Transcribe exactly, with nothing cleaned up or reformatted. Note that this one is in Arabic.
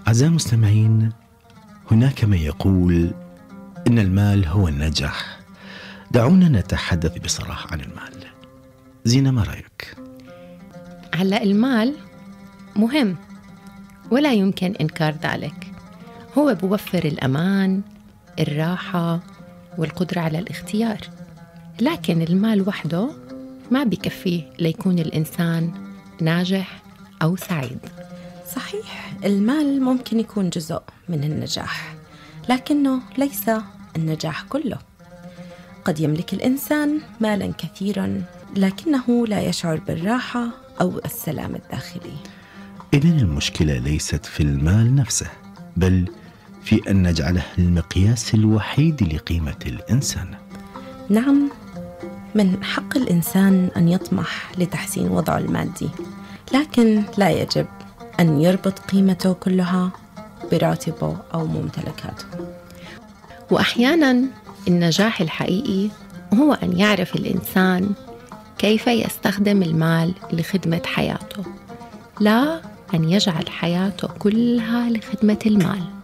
أعزائي المستمعين، هناك من يقول إن المال هو النجاح. دعونا نتحدث بصراحة عن المال. زينة، ما رأيك؟ هلأ المال مهم ولا يمكن إنكار ذلك. هو بوفر الأمان، الراحة والقدرة على الاختيار، لكن المال وحده ما بيكفيه ليكون الإنسان ناجح أو سعيد. صحيح، المال ممكن يكون جزء من النجاح، لكنه ليس النجاح كله. قد يملك الإنسان مالا كثيرا لكنه لا يشعر بالراحة أو السلام الداخلي. إذن المشكلة ليست في المال نفسه، بل في أن نجعله المقياس الوحيد لقيمة الإنسان. نعم، من حق الإنسان أن يطمح لتحسين وضعه المادي، لكن لا يجب أن يربط قيمته كلها براتبه أو ممتلكاته. وأحيانا النجاح الحقيقي هو أن يعرف الإنسان كيف يستخدم المال لخدمة حياته، لا أن يجعل حياته كلها لخدمة المال.